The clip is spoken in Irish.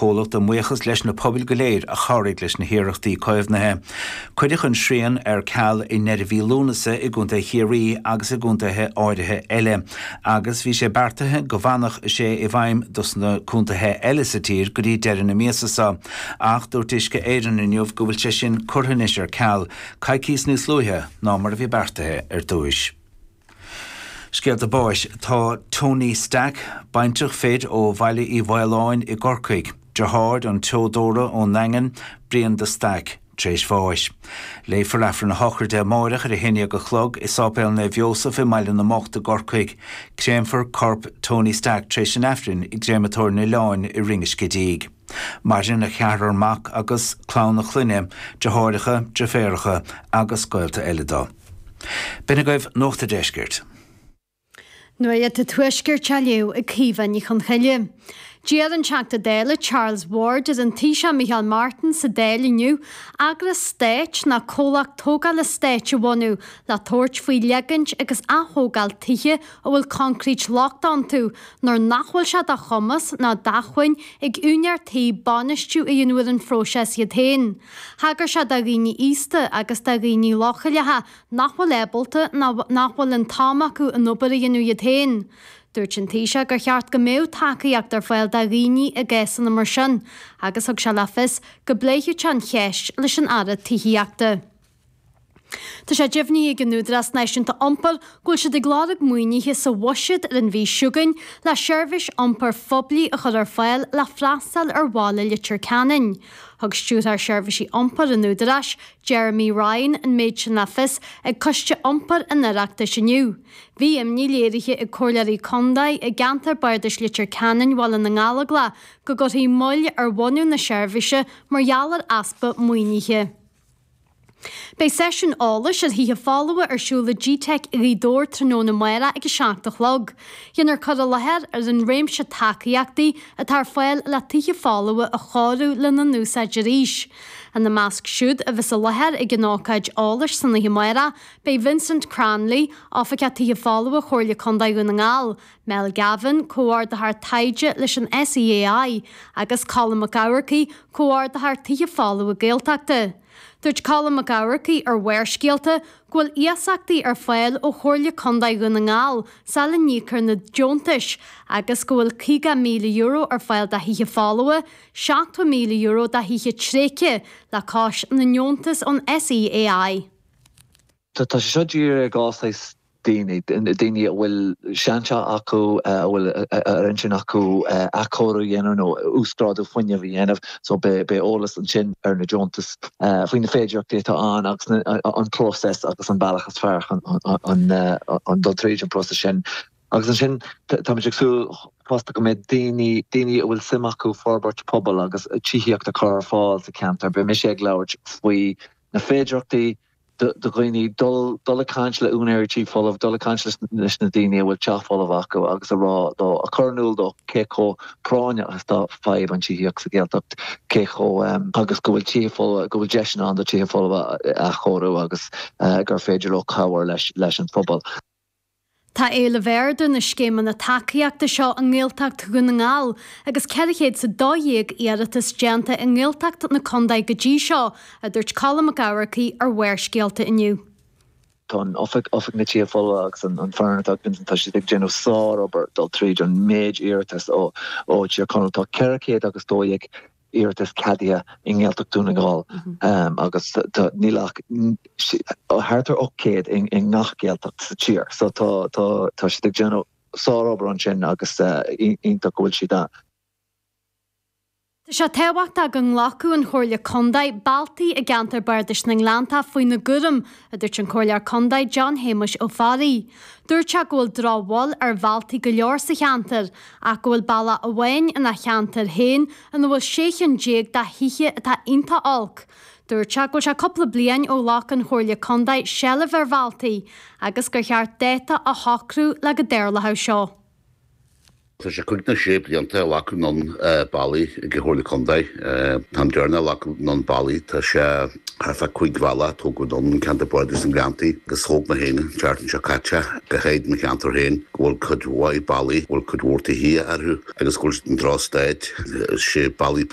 cholacht do muochas leis na pobil go léir a cháraigh leis na hiarachtaí coimhnathe. Cuideach an srian ceall I nervhí lúnasa I gúnta chiarí agus I gúntathe áirithe eile. Agus bhí sé beartathe go bhanach sé I bhaim dus na cúntathe eile sa tír go dtí deireadh na miasasa. Ach dúirt uisce éireann inniuh go bhfuil sé sin curthanis ceall caicís níos luithe ná mar a bhí beartathe dúis. Scialt a báis, tá Tony Stack bainteach féid ó bhaile I bhaileáin I Gorcaig, Jahard an Teodora ó Nangan, Brian de Stack, tréis bháis. Lé forlafran na hochar de máireach ar a hinne go chlog I sápéil na Bheosaf I maiile na mocht a Gorcaig, Créimfar Corp Tony Stack tréis an Afrin I gréimetóir na láin I ringes Gidíg. Margin na chearar mac agus clán na chluine, Jahardacha, Jaféracha agus Gaelta eile. Bina gaibh nóchta deisgirt. Nuair a tuaisgur tealiú I cíomhan I chun cheile. Díad an teachta déile Charles Ward is an Taoiseach Micheál Martin sa déile nniu agus stéit na cólach tógáil le stéit bhhainú le tabhairt faoi leigint agus athógáil tithe ó bhfuil concrete lockdown tú nar nachhfuil se de chumas ná dachhain ag únearttaí banistú I dionúir an phróiseas iad tain. Thagair se de riine ísta agus de riine lochailethe nachhfuil ébalta nachhfuil an támachú an obair a dionú iad tain. Dúirt an Taoiseach gur cheart go méo tacaíocht ar fáil de riine a gcéasan na mar sin, agus thug se lefis go bléithú tean cheist leis an ara tithiíochta. Tá sé deimhní ag an núdras náisiúnta iompar gúil siad ag gládaigh muoinithe sa bhuisead ar an bhí siúgain le seirbhís iompar phoblaí a chur ar fáil le freastal ar bhála litir canin. Thug stúd ar seirbhísí iompar an núdras, Jeremy Ryan an méid sin lefis ag coiste iompar in ireachta sinniu. Bhí imní léirithe ag Comhairle Condaid ag gantar bardais litir canin bhil na ngála go gurthaí moill ar bhainú na seirbhíse mar gheallar aspa muoinithe. Bei session álas as hí fálacha ar siúla GTech I dór tróna na maire ag seachtach log. Dhéanar cad a lehead ar an réimse tacaíochtaí a tar fáil le tithe fálacha a cháú le na núsáid ríis. An na measc siúd a bheits a lehead ag gnácaid álas san na maire, bei Vincent Cranley áfacha tithe fálacha Comhairle Condaid na ngáil, Mel Gavin comhar de haar taide leis an SEAI agus Colin McGowarty comhar de haar tithe fálacha Gaeltachta. Dúirt Colin McGowarty ar bhuairscéalta ghfuil íasachtaí ar fáil ó Comhairle Condaid na ngáil sa le níochar na Deontais agus go bhfuil €50,000 ar fáil de hithe fálacha, €7,000 de hithe tréice le cáis na Deontais an SEAI. Tá sé dír gáis daoine bhfuil seanse acu bhfuil rinsin acu acóú dhéanú nó úsráú foiine bhí dhéanamh so be ólas an sin ar na Deontais faoin na féidireachtaí tá an agus an próses agus an bailachas fearch an dul tríd an próses sin. Agus an sin tá sú fásta go méid daoine bhfuil sim acu forbairt pobal agus tííocht a chur fáil sa cantar, be mi sé ag labhairt faoi na féidireachtaí de ghoine dul a cansle únéirtí fólamh dul a cansle leis na daine bhfuil teach fólamh acu agus a rá dó a chornúil dó cécho práine as tá fáibh an tííocht sa Gaeltacht cécho agus go bhfuil tí fólamh go bhfuil deisna an do tí fólamh a chorú agus gur féidir le cabhar leis an phobal. Tá éile bhéidir na scéimeanna na tacaíochta seo an Gaeltacht go na ngáil agus ceirichéad sa dóigh iarratas déanta an Gaeltacht na Condaid go dtí seo a dúirt Colin McGowarty ar bhuairscéalta inniu. Tá ofic na tí fólamh agus an fearnatach tá si ag déanamh sár obair dul tríd an méid iarratas ó tí chunatá ceirichéad agus dóigh iarratas cadia in Gaeltacht dúna gáil agus nílach hátar ócéad in nach Gaeltacht sa tír. So tá si ag déanamh sár obair an sin agus ionta go bhfuil si dá. Tá sé tehacht ag an nglacu an Comhairle Condaid baltaí a gantar bardais na Nglánta faoin na Gúram a dúirt an Comhairle Condaid John Hamish Ó Faraí. Dúirt se go bhfuil drábháil ar bhaltaí go leor sa cheantar a go bhfuil balla a bhain in na cheantar hain an bhfuil séchan déag de hithe atá inta olc. Dúirt se go se coppla bliain ó lách an Comhairle Condaid seileh ar bhaltaí agus gur cheart déta a hocrú le go déirlathe seo. Tá sé chuig na sé blianta lacu non bailí i Comhairle Condaid. Tá dearna lacu non bailí tá sé harfa chuig bhela tógu don canta bordis an Grantaí agus thóg na héine teartan se caite go chéad na cheantar héin bhfuil chud bhaid bailí bhfuil chud mhórta hí arthú agus gúil an drásteid sé bailí